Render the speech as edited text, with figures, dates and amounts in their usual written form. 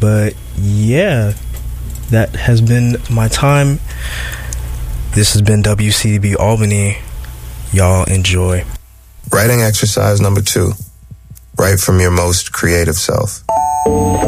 But yeah, that has been my time. This has been WCB Albany. Y'all enjoy. Writing exercise number 2. Write from your most creative self.